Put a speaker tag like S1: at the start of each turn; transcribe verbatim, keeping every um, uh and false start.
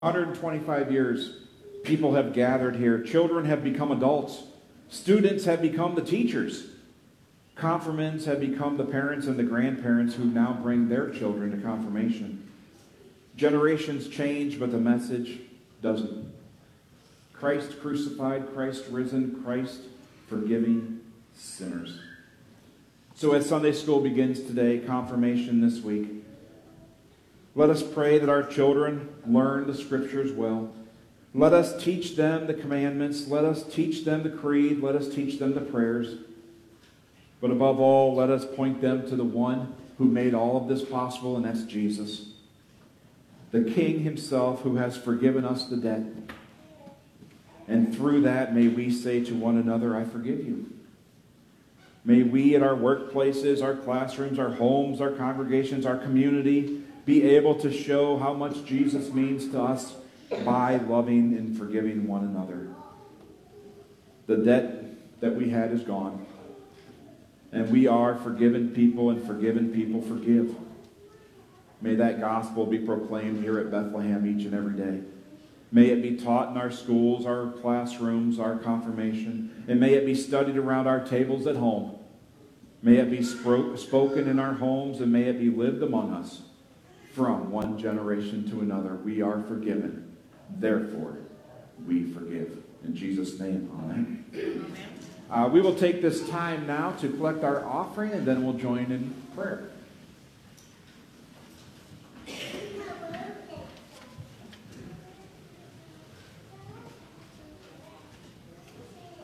S1: one hundred twenty-five years, people have gathered here. Children have become adults. Students have become the teachers. Confirmands have become the parents and the grandparents who now bring their children to confirmation. Generations change, but the message doesn't. Christ crucified, Christ risen, Christ forgiving sinners. So as Sunday school begins today, confirmation this week, let us pray that our children learn the Scriptures well. Let us teach them the commandments. Let us teach them the creed. Let us teach them the prayers. But above all, let us point them to the one who made all of this possible, and that's Jesus, the King himself who has forgiven us the debt. And through that, may we say to one another, I forgive you. May we at our workplaces, our classrooms, our homes, our congregations, our community, be able to show how much Jesus means to us by loving and forgiving one another. The debt that we had is gone. And we are forgiven people, and forgiven people forgive. May that gospel be proclaimed here at Bethlehem each and every day. May it be taught in our schools, our classrooms, our confirmation, and may it be studied around our tables at home. May it be spro- spoken in our homes, and may it be lived among us from one generation to another. We are forgiven. Therefore, we forgive. In Jesus' name, amen. Amen. Uh, we will take this time now to collect our offering, and then we'll join in prayer.